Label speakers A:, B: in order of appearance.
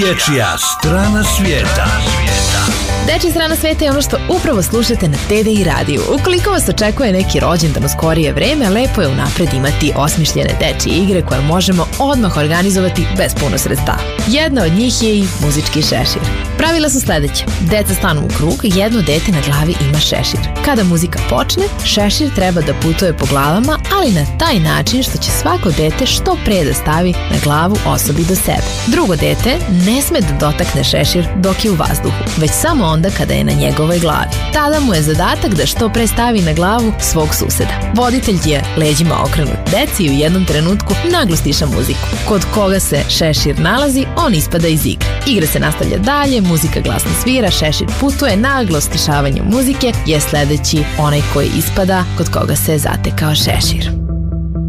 A: Dječja strana svijeta.
B: Dečja strana sveta je ono što upravo slušate na TDI radiju. Ukoliko vas očekuje neki rođendan u skorije vreme, lepo je unapred imati osmišljene dečje igre koje možemo odmah organizovati bez puno sredstava. Jedna od njih je i muzički šešir. Pravila su sledeće. Deca stanu u krug, jedno dete na glavi ima šešir. Kada muzika počne, šešir treba da putuje po glavama, ali na taj način što će svako dete što pre da stavi na glavu osobi do sebe. Drugo dete ne sme da dotakne šešir dok je u vazduhu, već samo onda kada je na njegovoj glavi. Tada mu je zadatak da što pre stavi na glavu svog suseda. Voditelj je leđima okrenut deci i u jednom trenutku naglo stiša muziku. Kod koga se šešir nalazi, on ispada iz igre. Igra se nastavlja dalje, muzika glasno svira, šešir putuje, naglo stišavanjem muzike je sledeći onaj koji ispada kod koga se zatekao šešir.